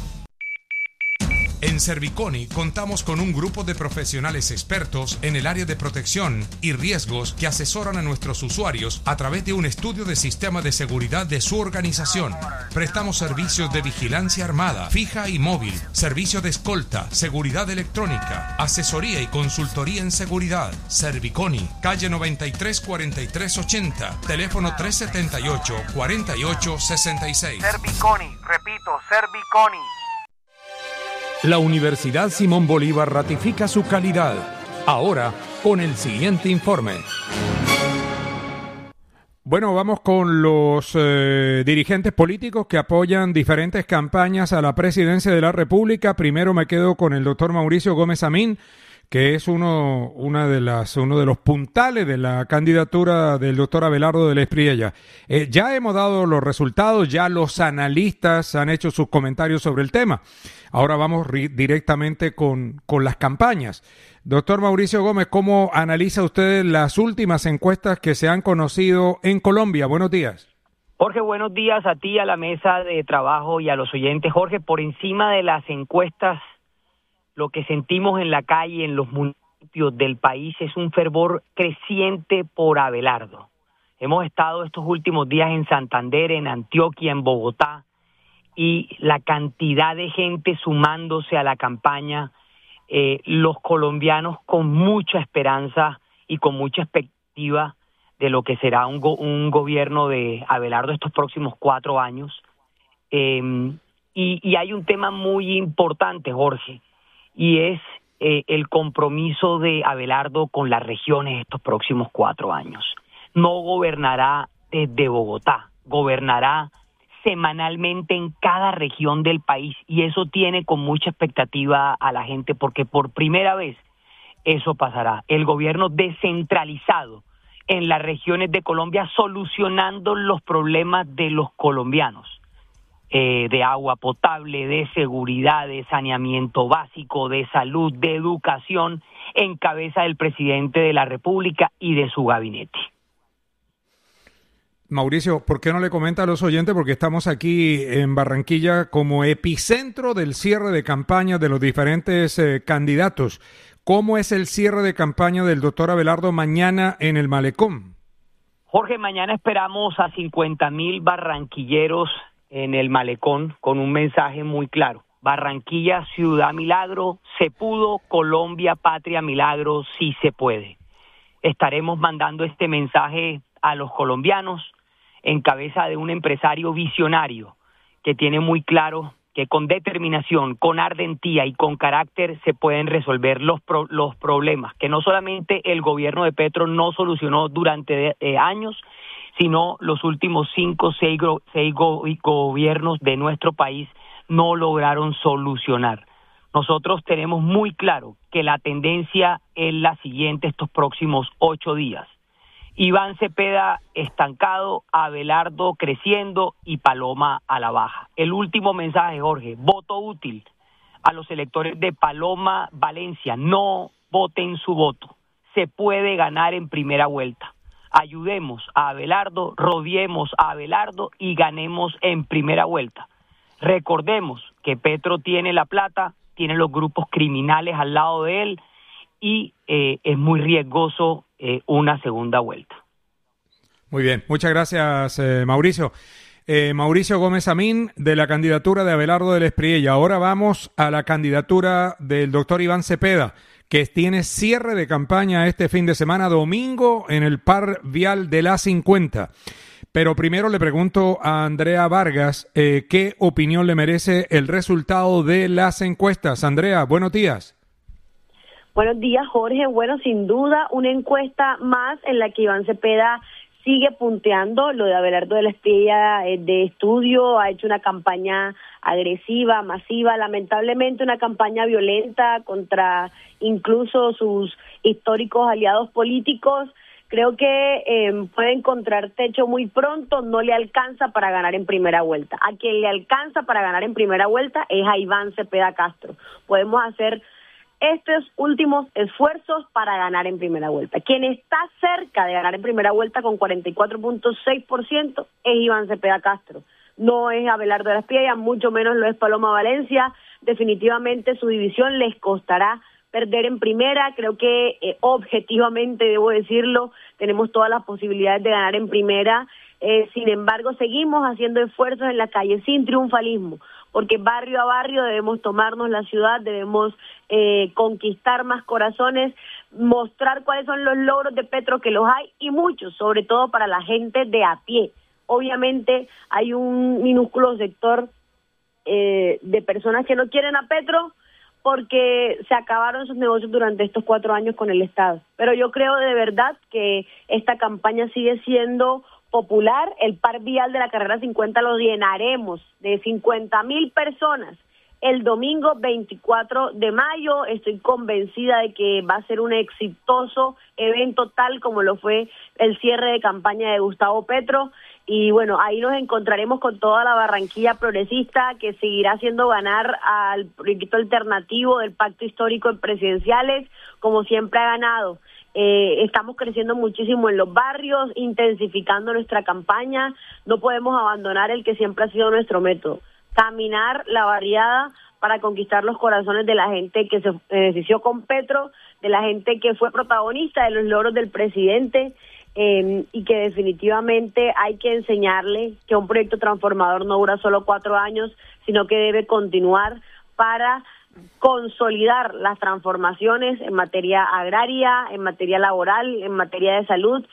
En Serviconi contamos con un grupo de profesionales expertos en el área de protección y riesgos que asesoran a nuestros usuarios a través de un estudio de sistema de seguridad de su organización. Prestamos servicios de vigilancia armada, fija y móvil, servicio de escolta, seguridad electrónica, asesoría y consultoría en seguridad. Serviconi, calle 93 43 80, teléfono 378 48 66. Serviconi, repito, Serviconi. La Universidad Simón Bolívar ratifica su calidad. Ahora, con el siguiente informe. Bueno, vamos con los dirigentes políticos que apoyan diferentes campañas a la presidencia de la República. Primero me quedo con el doctor Mauricio Gómez Amín, que es uno de los puntales de la candidatura del doctor Abelardo de la Espriella. Ya hemos dado los resultados, ya los analistas han hecho sus comentarios sobre el tema. Ahora vamos directamente con las campañas. Doctor Mauricio Gómez, ¿cómo analiza usted las últimas encuestas que se han conocido en Colombia? Buenos días. Jorge, buenos días a ti, a la mesa de trabajo y a los oyentes. Jorge, por encima de las encuestas, lo que sentimos en la calle, en los municipios del país, es un fervor creciente por Abelardo. Hemos estado estos últimos días en Santander, en Antioquia, en Bogotá, y la cantidad de gente sumándose a la campaña, los colombianos con mucha esperanza y con mucha expectativa de lo que será un gobierno de Abelardo estos próximos 4 años. Y hay un tema muy importante, Jorge, y es el compromiso de Abelardo con las regiones estos próximos 4 años. No gobernará desde Bogotá, gobernará semanalmente en cada región del país, y eso tiene con mucha expectativa a la gente, porque por primera vez eso pasará. El gobierno descentralizado en las regiones de Colombia, solucionando los problemas de los colombianos, de agua potable, de seguridad, de saneamiento básico, de salud, de educación, en cabeza del presidente de la República y de su gabinete. Mauricio, ¿por qué no le comenta a los oyentes? Porque estamos aquí en Barranquilla como epicentro del cierre de campaña de los diferentes candidatos. ¿Cómo es el cierre de campaña del doctor Abelardo mañana en el Malecón? Jorge, mañana esperamos a 50,000 barranquilleros en el Malecón con un mensaje muy claro. Barranquilla, ciudad milagro, se pudo, Colombia, patria milagro, sí se puede. Estaremos mandando este mensaje a los colombianos en cabeza de un empresario visionario que tiene muy claro que con determinación, con ardentía y con carácter se pueden resolver los problemas, que no solamente el gobierno de Petro no solucionó durante años, sino los últimos 5 o 6 gobiernos de nuestro país no lograron solucionar. Nosotros tenemos muy claro que la tendencia es la siguiente estos próximos 8 días. Iván Cepeda estancado, Abelardo creciendo y Paloma a la baja. El último mensaje, Jorge, voto útil a los electores de Paloma Valencia. No voten su voto. Se puede ganar en primera vuelta. Ayudemos a Abelardo, rodeemos a Abelardo y ganemos en primera vuelta. Recordemos que Petro tiene la plata, tiene los grupos criminales al lado de él y es muy riesgoso una segunda vuelta. Muy bien, muchas gracias, Mauricio. Mauricio Gómez Amín, de la candidatura de Abelardo del Espriella. Ahora vamos a la candidatura del doctor Iván Cepeda, que tiene cierre de campaña este fin de semana, domingo, en el par vial de la 50. Pero primero le pregunto a Andrea Vargas qué opinión le merece el resultado de las encuestas. Andrea, buenos días. Buenos días, Jorge. Bueno, sin duda, una encuesta más en la que Iván Cepeda sigue punteando. Lo de Abelardo de la Espriella de estudio, ha hecho una campaña agresiva, masiva, lamentablemente una campaña violenta contra incluso sus históricos aliados políticos. Creo que puede encontrar techo muy pronto, no le alcanza para ganar en primera vuelta. A quien le alcanza para ganar en primera vuelta es a Iván Cepeda Castro. Podemos hacer estos últimos esfuerzos para ganar en primera vuelta. Quien está cerca de ganar en primera vuelta con 44.6% es Iván Cepeda Castro. No es Abelardo de la Espriella, mucho menos lo es Paloma Valencia. Definitivamente su división les costará perder en primera. Creo que objetivamente, debo decirlo, tenemos todas las posibilidades de ganar en primera. Sin embargo, seguimos haciendo esfuerzos en la calle sin triunfalismo, porque barrio a barrio debemos tomarnos la ciudad, debemos conquistar más corazones, mostrar cuáles son los logros de Petro, que los hay y muchos, sobre todo para la gente de a pie. Obviamente hay un minúsculo sector de personas que no quieren a Petro porque se acabaron sus negocios durante estos 4 años con el Estado. Pero yo creo de verdad que esta campaña sigue siendo popular. El par vial de la carrera 50 lo llenaremos de 50,000 personas el domingo 24 de mayo. Estoy convencida de que va a ser un exitoso evento, tal como lo fue el cierre de campaña de Gustavo Petro. Y bueno, ahí nos encontraremos con toda la Barranquilla progresista, que seguirá haciendo ganar al proyecto alternativo del Pacto Histórico en presidenciales, como siempre ha ganado. Estamos creciendo muchísimo en los barrios, intensificando nuestra campaña. No podemos abandonar el que siempre ha sido nuestro método: caminar la barriada para conquistar los corazones de la gente que se benefició con Petro, de la gente que fue protagonista de los logros del presidente, y que definitivamente hay que enseñarle que un proyecto transformador no dura solo 4 años, sino que debe continuar para consolidar las transformaciones en materia agraria, en materia laboral, en materia de salud,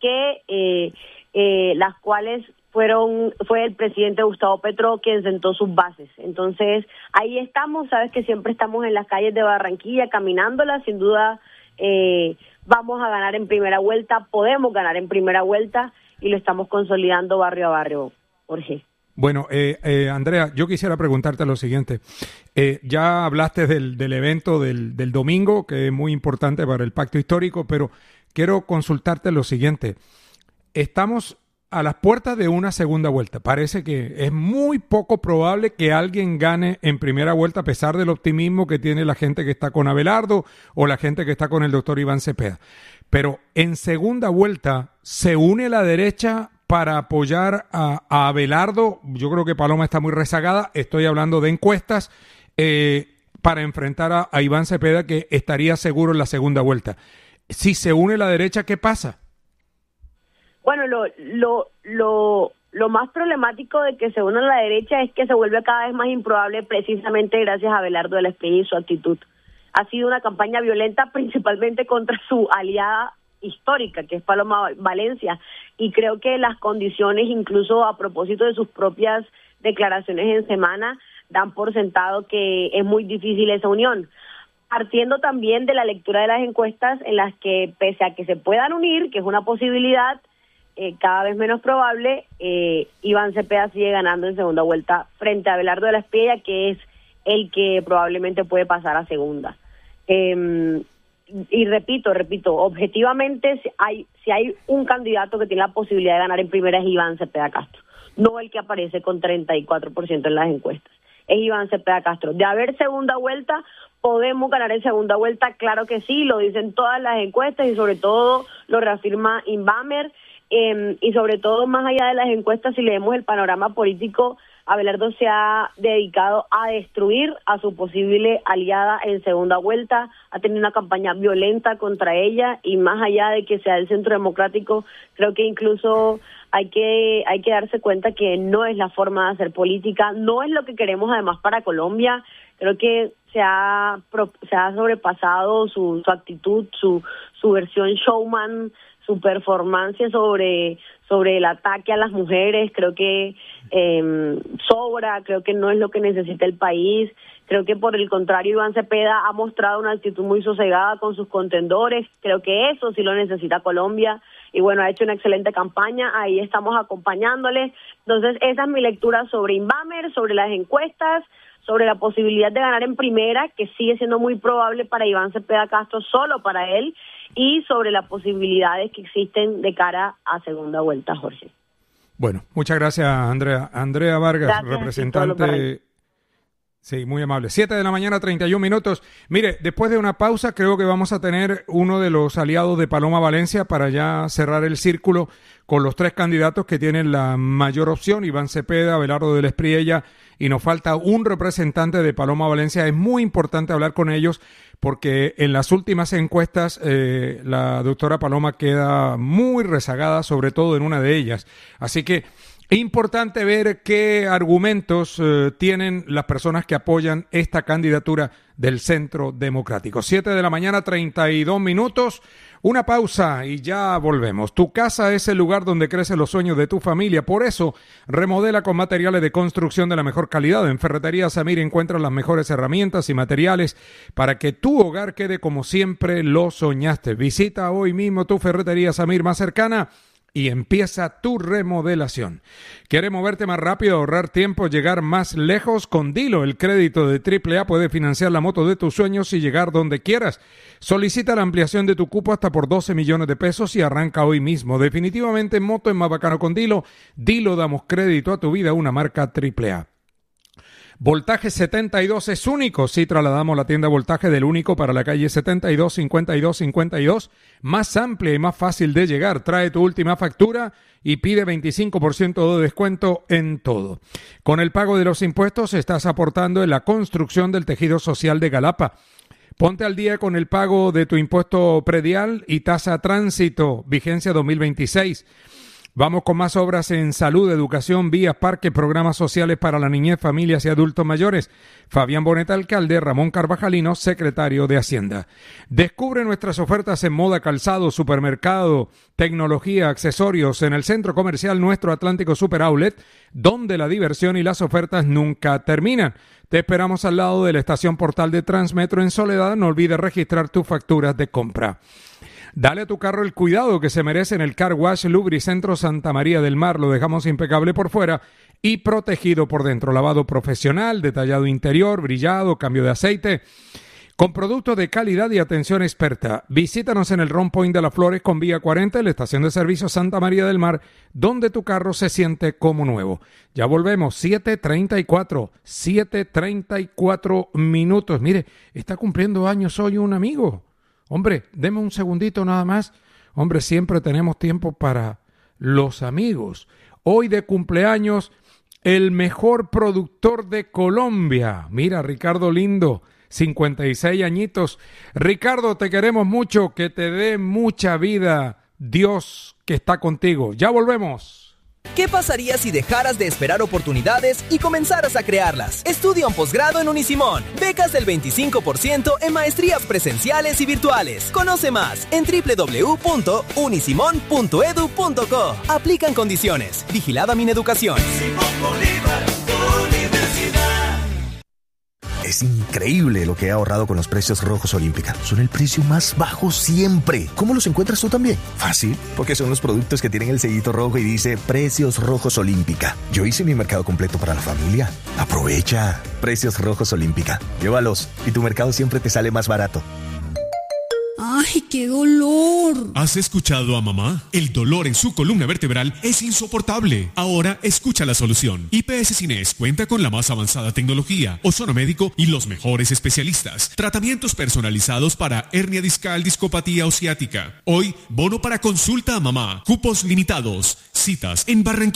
que las cuales fue el presidente Gustavo Petro quien sentó sus bases. Entonces, ahí estamos, sabes que siempre estamos en las calles de Barranquilla caminándolas, sin duda vamos a ganar en primera vuelta, podemos ganar en primera vuelta y lo estamos consolidando barrio a barrio, Jorge. Bueno, Andrea, yo quisiera preguntarte lo siguiente. Ya hablaste del evento del domingo, que es muy importante para el Pacto Histórico, pero quiero consultarte lo siguiente. Estamos a las puertas de una segunda vuelta. Parece que es muy poco probable que alguien gane en primera vuelta, a pesar del optimismo que tiene la gente que está con Abelardo o la gente que está con el doctor Iván Cepeda. Pero en segunda vuelta, ¿se une la derecha para apoyar a Abelardo? Yo creo que Paloma está muy rezagada. Estoy hablando de encuestas para enfrentar a Iván Cepeda, que estaría seguro en la segunda vuelta. Si se une la derecha, ¿qué pasa? Bueno, lo más problemático de que se una a la derecha es que se vuelve cada vez más improbable, precisamente gracias a Abelardo de la Espriella y su actitud. Ha sido una campaña violenta principalmente contra su aliada histórica, que es Paloma Valencia, y creo que las condiciones, incluso a propósito de sus propias declaraciones en semana, dan por sentado que es muy difícil esa unión. Partiendo también de la lectura de las encuestas, en las que, pese a que se puedan unir, que es una posibilidad, cada vez menos probable, Iván Cepeda sigue ganando en segunda vuelta frente a Abelardo de la Espriella, que es el que probablemente puede pasar a segunda. Y repito, objetivamente, si hay un candidato que tiene la posibilidad de ganar en primera es Iván Cepeda Castro, no el que aparece con 34% en las encuestas, es Iván Cepeda Castro. De haber segunda vuelta, ¿podemos ganar en segunda vuelta? Claro que sí, lo dicen todas las encuestas y sobre todo lo reafirma Inbamer, y sobre todo más allá de las encuestas, si leemos el panorama político, Abelardo se ha dedicado a destruir a su posible aliada en segunda vuelta, ha tenido una campaña violenta contra ella y más allá de que sea el Centro Democrático, creo que incluso hay que darse cuenta que no es la forma de hacer política, no es lo que queremos además para Colombia. Creo que se ha sobrepasado su actitud, su versión showman, su performance sobre el ataque a las mujeres. Creo que sobra, creo que no es lo que necesita el país. Creo que por el contrario Iván Cepeda ha mostrado una actitud muy sosegada con sus contendores, creo que eso sí lo necesita Colombia, y bueno, ha hecho una excelente campaña, ahí estamos acompañándole. Entonces esa es mi lectura sobre Inbamer, sobre las encuestas, sobre la posibilidad de ganar en primera, que sigue siendo muy probable para Iván Cepeda Castro, solo para él, y sobre las posibilidades que existen de cara a segunda vuelta, Jorge. Bueno, muchas gracias, Andrea. Andrea Vargas, gracias, representante. Sí, muy amable. 7:31 a.m. Mire, después de una pausa, creo que vamos a tener uno de los aliados de Paloma Valencia para ya cerrar el círculo con los tres candidatos que tienen la mayor opción, Iván Cepeda, Abelardo de la Espriella, y nos falta un representante de Paloma Valencia. Es muy importante hablar con ellos porque en las últimas encuestas la doctora Paloma queda muy rezagada, sobre todo en una de ellas. Así que es importante ver qué argumentos tienen las personas que apoyan esta candidatura del Centro Democrático. 7:32 a.m. Una pausa y ya volvemos. Tu casa es el lugar donde crecen los sueños de tu familia. Por eso, remodela con materiales de construcción de la mejor calidad. En Ferretería Samir encuentras las mejores herramientas y materiales para que tu hogar quede como siempre lo soñaste. Visita hoy mismo tu Ferretería Samir más cercana y empieza tu remodelación. ¿Quieres moverte más rápido, ahorrar tiempo, llegar más lejos? Con Dilo, el crédito de AAA puede financiar la moto de tus sueños y llegar donde quieras. Solicita la ampliación de tu cupo hasta por 12 millones de pesos y arranca hoy mismo. Definitivamente moto es más bacano con Dilo. Dilo, damos crédito a tu vida, una marca AAA. Voltaje 72 es único. Sí, trasladamos la tienda Voltaje del único para la calle 72, 52, 52. Más amplia y más fácil de llegar. Trae tu última factura y pide 25% de descuento en todo. Con el pago de los impuestos estás aportando en la construcción del tejido social de Galapa. Ponte al día con el pago de tu impuesto predial y tasa tránsito, vigencia 2026. Vamos con más obras en salud, educación, vías, parques, programas sociales para la niñez, familias y adultos mayores. Fabián Boneta, alcalde, Ramón Carvajalino, secretario de Hacienda. Descubre nuestras ofertas en moda, calzado, supermercado, tecnología, accesorios en el centro comercial Nuestro Atlántico Super Outlet, donde la diversión y las ofertas nunca terminan. Te esperamos al lado de la estación Portal de Transmetro en Soledad. No olvides registrar tus facturas de compra. Dale a tu carro el cuidado que se merece en el Car Wash Lubricentro Santa María del Mar. Lo dejamos impecable por fuera y protegido por dentro. Lavado profesional, detallado interior, brillado, cambio de aceite, con productos de calidad y atención experta. Visítanos en el Ron Point de las Flores con Vía 40, en la estación de servicio Santa María del Mar, donde tu carro se siente como nuevo. Ya volvemos, 7:34 minutos. Mire, está cumpliendo años hoy un amigo. Hombre, deme un segundito nada más. Hombre, siempre tenemos tiempo para los amigos. Hoy de cumpleaños, el mejor productor de Colombia. Mira, Ricardo Lindo, 56 añitos. Ricardo, te queremos mucho, que te dé mucha vida. Dios que está contigo. Ya volvemos. ¿Qué pasaría si dejaras de esperar oportunidades y comenzaras a crearlas? Estudia un posgrado en Unisimón. Becas del 25% en maestrías presenciales y virtuales. Conoce más en www.unisimon.edu.co. Aplican condiciones. Vigilada Mineducación. Es Es increíble lo que he ahorrado con los precios rojos Olímpica. Son el precio más bajo siempre. ¿Cómo los encuentras tú también? Fácil, porque son los productos que tienen el sellito rojo y dice Precios Rojos Olímpica. Yo hice mi mercado completo para la familia. Aprovecha. Precios Rojos Olímpica. Llévalos y tu mercado siempre te sale más barato. ¡Ay, qué dolor! ¿Has escuchado a mamá? El dolor en su columna vertebral es insoportable. Ahora escucha la solución. IPS Cines cuenta con la más avanzada tecnología, ozono médico y los mejores especialistas. Tratamientos personalizados para hernia discal, discopatía o ciática. Hoy, bono para consulta a mamá. Cupos limitados. Citas en Barranquilla.